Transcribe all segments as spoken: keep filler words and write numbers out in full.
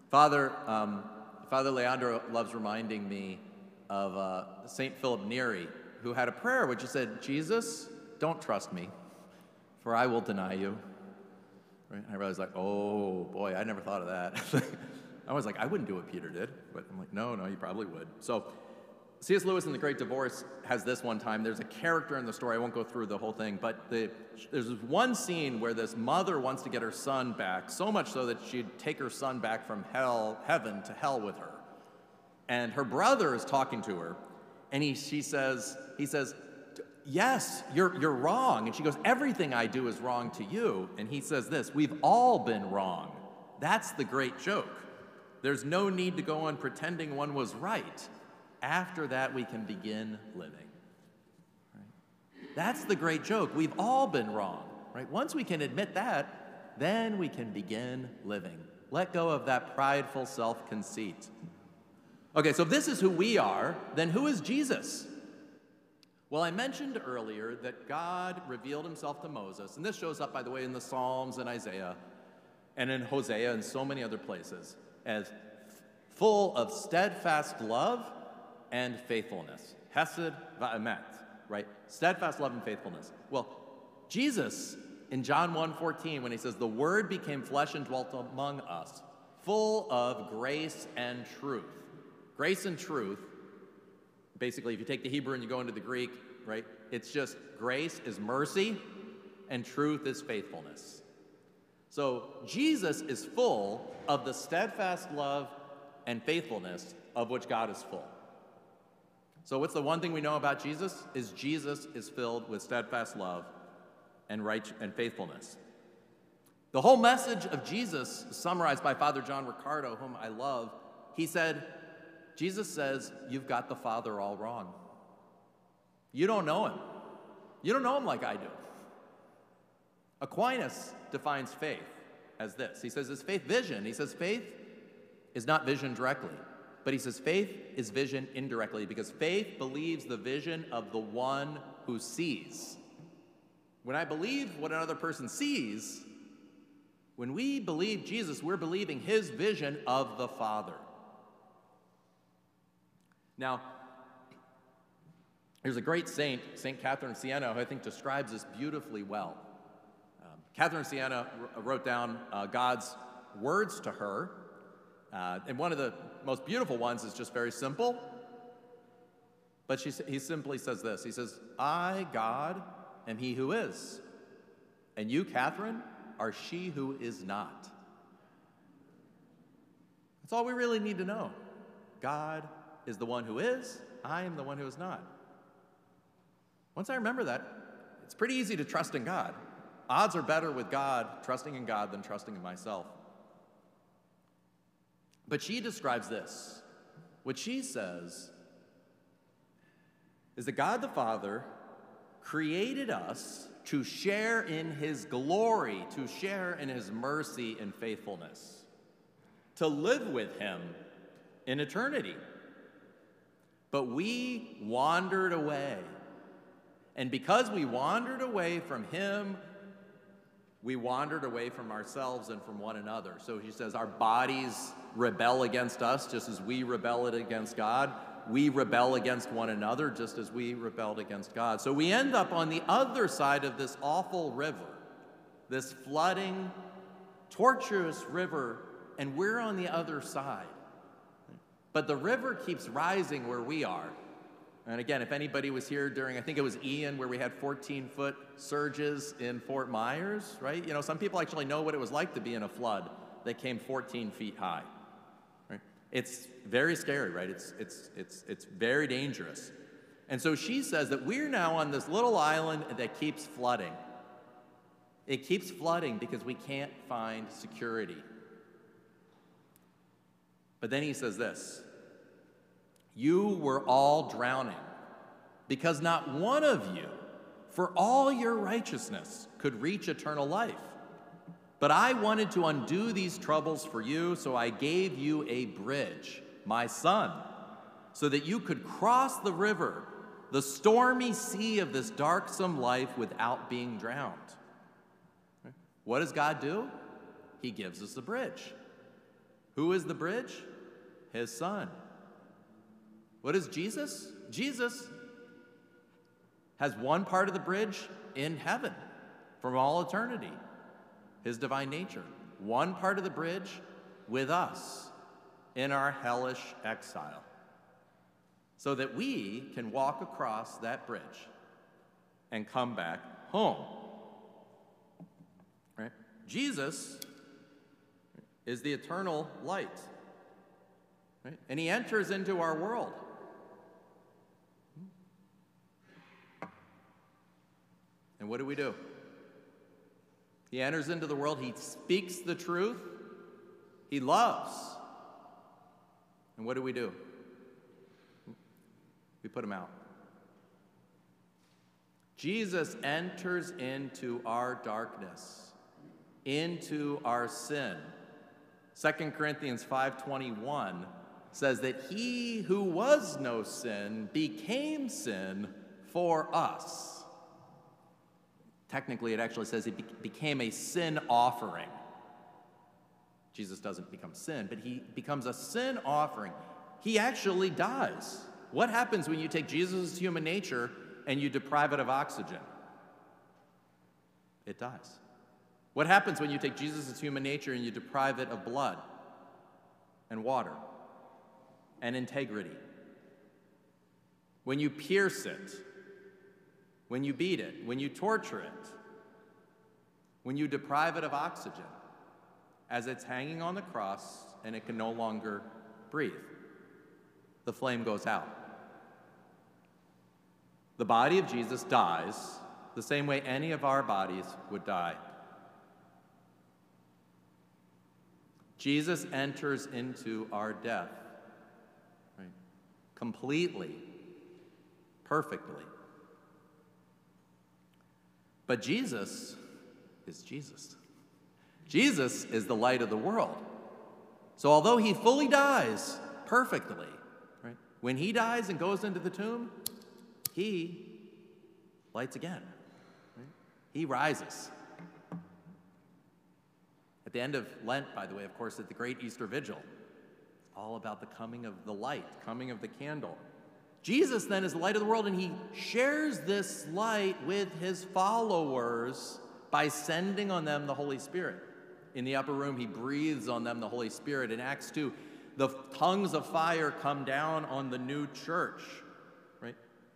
Father, um, Father Leandro loves reminding me of uh, Saint Philip Neri, who had a prayer which said, Jesus, don't trust me, for I will deny you. Right? And I realized, like, oh, boy, I never thought of that. I was like, I wouldn't do what Peter did. But I'm like, no, no, you probably would. So C S Lewis in The Great Divorce has this one time. There's a character in the story. I won't go through the whole thing, but the, there's one scene where this mother wants to get her son back, so much so that she'd take her son back from hell, heaven to hell with her. And her brother is talking to her, and he, she says, he says, yes, you're, you're wrong. And she goes, everything I do is wrong to you. And he says this, we've all been wrong. That's the great joke. There's no need to go on pretending one was right. After that, we can begin living. Right? That's the great joke. We've all been wrong. Right? Once we can admit that, then we can begin living. Let go of that prideful self-conceit. Okay, so if this is who we are, then who is Jesus? Well, I mentioned earlier that God revealed himself to Moses, and this shows up, by the way, in the Psalms and Isaiah, and in Hosea and so many other places, as full of steadfast love and faithfulness. Hesed va'emet, right? Steadfast love and faithfulness. Well, Jesus, in John one fourteen, when he says, the Word became flesh and dwelt among us, full of grace and truth. Grace and truth, basically, if you take the Hebrew and you go into the Greek, right, it's just grace is mercy and truth is faithfulness. So Jesus is full of the steadfast love and faithfulness of which God is full. So what's the one thing we know about Jesus? Is Jesus is filled with steadfast love and right and faithfulness. The whole message of Jesus, summarized by Father John Riccardo, whom I love, he said, Jesus says, you've got the Father all wrong. You don't know him. You don't know him like I do. Aquinas defines faith as this. He says, is faith vision? He says, faith is not vision directly, but he says, faith is vision indirectly, because faith believes the vision of the one who sees. When I believe what another person sees, when we believe Jesus, we're believing his vision of the Father. Now, there's a great saint, Saint Catherine of Siena, who I think describes this beautifully well. Um, Catherine of Siena wrote down uh, God's words to her, uh, and one of the most beautiful ones is just very simple, but she, he simply says this. He says, I, God, am he who is, and you, Catherine, are she who is not. That's all we really need to know. God is the one who is, I am the one who is not. Once I remember that, it's pretty easy to trust in God. Odds are better with God, trusting in God, than trusting in myself. But she describes this. What she says is that God the Father created us to share in his glory, to share in his mercy and faithfulness, to live with him in eternity. But we wandered away. And because we wandered away from him, we wandered away from ourselves and from one another. So he says our bodies rebel against us just as we rebelled against God. We rebel against one another just as we rebelled against God. So we end up on the other side of this awful river, this flooding, tortuous river, and we're on the other side. But the river keeps rising where we are. And again, if anybody was here during, I think it was Ian, where we had fourteen-foot surges in Fort Myers, right? You know, some people actually know what it was like to be in a flood that came fourteen feet high. Right? It's very scary, right? It's, it's, it's, it's very dangerous. And so she says that we're now on this little island that keeps flooding. It keeps flooding because we can't find security. But then he says this, you were all drowning because not one of you, for all your righteousness, could reach eternal life. But I wanted to undo these troubles for you, so I gave you a bridge, my son, so that you could cross the river, the stormy sea of this darksome life without being drowned. What does God do? He gives us a bridge. Who is the bridge? His Son. What is Jesus? Jesus has one part of the bridge in heaven from all eternity, his divine nature. One part of the bridge with us in our hellish exile, so that we can walk across that bridge and come back home. Right? Jesus is the eternal light, right? And he enters into our world. And what do we do? He enters into the world, he speaks the truth, he loves. And what do we do? We put him out. Jesus enters into our darkness, into our sin. Second Corinthians five twenty-one says that he who was no sin became sin for us. Technically, it actually says he be- became a sin offering. Jesus doesn't become sin, but he becomes a sin offering. He actually dies. What happens when you take Jesus' human nature and you deprive it of oxygen? It dies. What happens when you take Jesus' human nature and you deprive it of blood and water and integrity? When you pierce it, when you beat it, when you torture it, when you deprive it of oxygen, as it's hanging on the cross and it can no longer breathe, the flame goes out. The body of Jesus dies the same way any of our bodies would die. Jesus enters into our death, right? Completely, perfectly. But Jesus is Jesus. Jesus is the light of the world. So although he fully dies perfectly, right, when he dies and goes into the tomb, he lights again. Right? He rises. At the end of Lent, by the way, of course, at the great Easter Vigil, it's all about the coming of the light, coming of the candle. Jesus then is the light of the world, and he shares this light with his followers by sending on them the Holy Spirit. In the upper room, he breathes on them the Holy Spirit. In Acts two, the tongues of fire come down on the new church, right?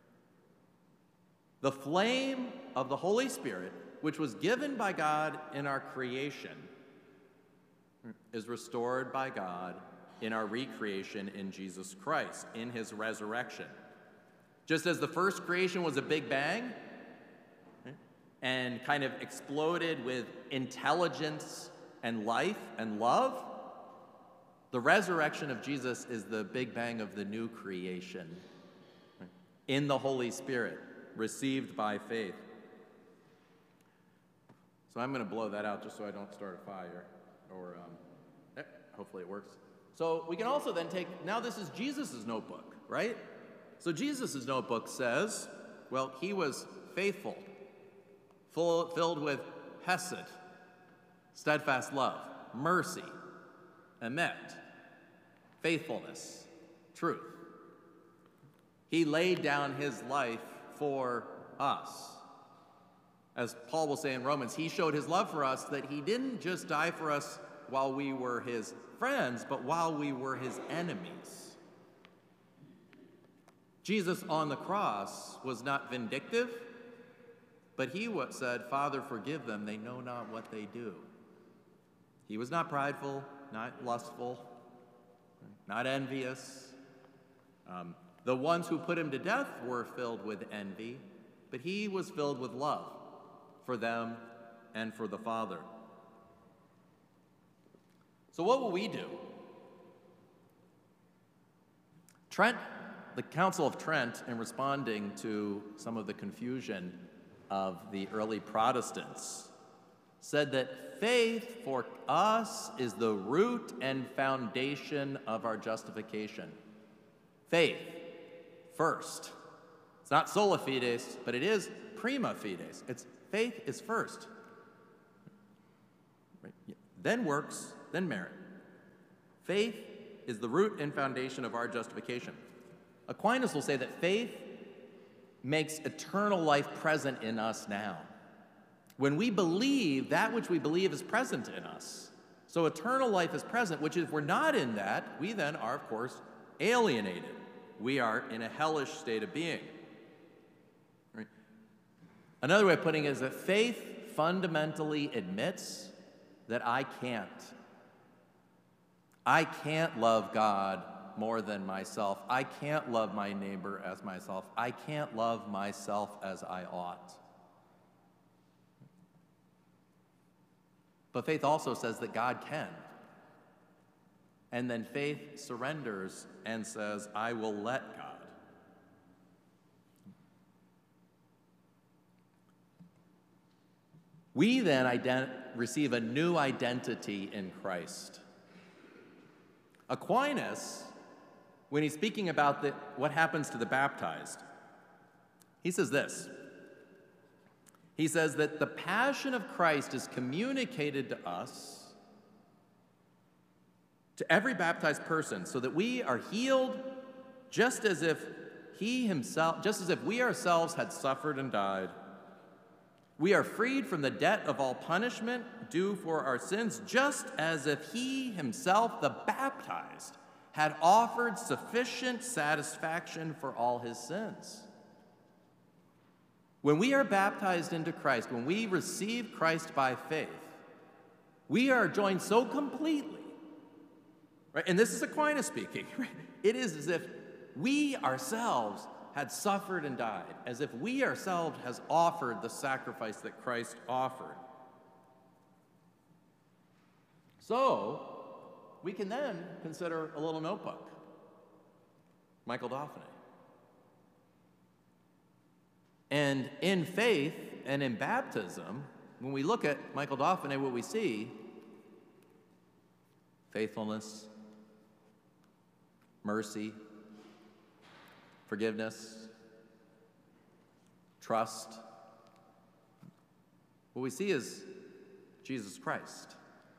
The flame of the Holy Spirit, which was given by God in our creation, is restored by God in our recreation in Jesus Christ, in his resurrection. Just as the first creation was a big bang, right, and kind of exploded with intelligence and life and love, the resurrection of Jesus is the big bang of the new creation, right, in the Holy Spirit, received by faith. So I'm going to blow that out just so I don't start a fire, or um, eh, hopefully it works. So we can also then take, now this is Jesus' notebook, right? So Jesus' notebook says, well, he was faithful, full, filled with hesed, steadfast love, mercy, emet, faithfulness, truth. He laid down his life for us. As Paul will say in Romans, he showed his love for us that he didn't just die for us while we were his friends, but while we were his enemies. Jesus on the cross was not vindictive, but he said, Father, forgive them, they know not what they do. He was not prideful, not lustful, not envious. Um, the ones who put him to death were filled with envy, but he was filled with love for them and for the Father. So what will we do? Trent, the Council of Trent, in responding to some of the confusion of the early Protestants, said that faith for us is the root and foundation of our justification. Faith, first. It's not sola fides, but it is prima fides. It's faith is first. Right? Then works, then merit. Faith is the root and foundation of our justification. Aquinas will say that faith makes eternal life present in us now. When we believe, that which we believe is present in us. So eternal life is present, which if we're not in that, we then are, of course, alienated. We are in a hellish state of being. Right? Another way of putting it is that faith fundamentally admits that I can't. I can't love God more than myself. I can't love my neighbor as myself. I can't love myself as I ought. But faith also says that God can. And then faith surrenders and says, I will let God. We then ident- receive a new identity in Christ. Aquinas, when he's speaking about the, what happens to the baptized, he says this. He says that the passion of Christ is communicated to us, to every baptized person, so that we are healed just as if he himself, just as if we ourselves had suffered and died. We are freed from the debt of all punishment due for our sins, just as if he himself, the baptized, had offered sufficient satisfaction for all his sins. When we are baptized into Christ, when we receive Christ by faith, we are joined so completely, right? And this is Aquinas speaking, right? It is as if we ourselves had suffered and died, as if we ourselves has offered the sacrifice that Christ offered. So, we can then consider a little notebook, Michael Dauphiné. And in faith and in baptism, when we look at Michael Dauphiné, what we see, faithfulness, mercy, forgiveness, trust. What we see is Jesus Christ.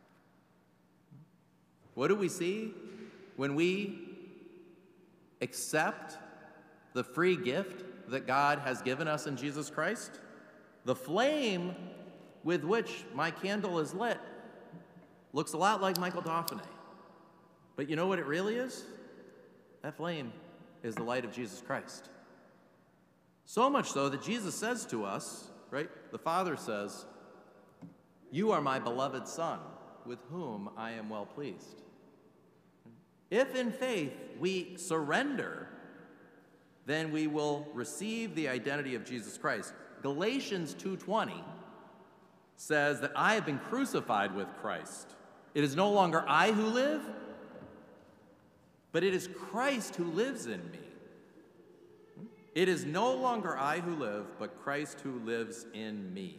What do we see when we accept the free gift that God has given us in Jesus Christ? The flame with which my candle is lit looks a lot like Michael Dauphiné. But you know what it really is? That flame is the light of Jesus Christ. So much so that Jesus says to us, right? The Father says, "You are my beloved Son, with whom I am well pleased." If in faith we surrender, then we will receive the identity of Jesus Christ. Galatians two twenty says that I have been crucified with Christ. It is no longer I who live, but it is Christ who lives in me. It is no longer I who live, but Christ who lives in me.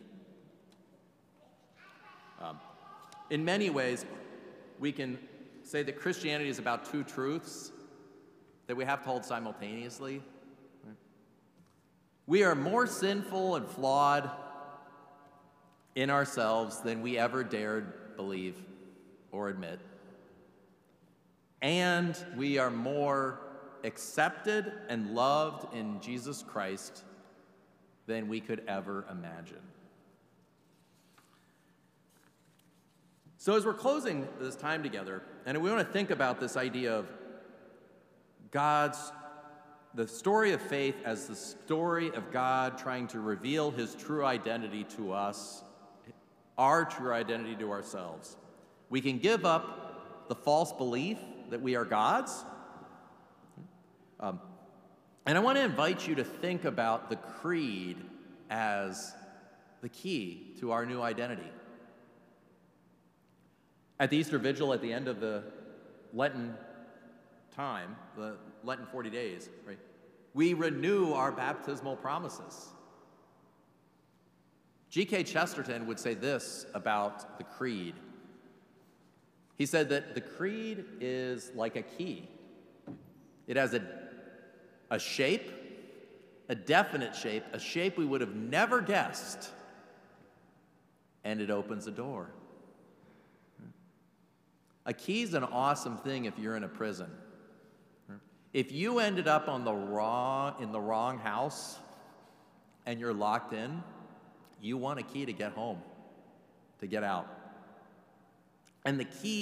Um, in many ways, we can say that Christianity is about two truths that we have to hold simultaneously. We are more sinful and flawed in ourselves than we ever dared believe or admit. And we are more accepted and loved in Jesus Christ than we could ever imagine. So as we're closing this time together, and we want to think about this idea of God's, the story of faith as the story of God trying to reveal his true identity to us, our true identity to ourselves. We can give up the false belief that we are God's. Um, and I want to invite you to think about the creed as the key to our new identity. At the Easter Vigil, at the end of the Lenten time, the Lenten forty days, right, we renew our baptismal promises. G K Chesterton would say this about the creed. He said that the creed is like a key. It has a, a shape, a definite shape, a shape we would have never guessed, and it opens a door. A key's an awesome thing if you're in a prison. If you ended up on the wrong, in the wrong house and you're locked in, you want a key to get home, to get out. And the key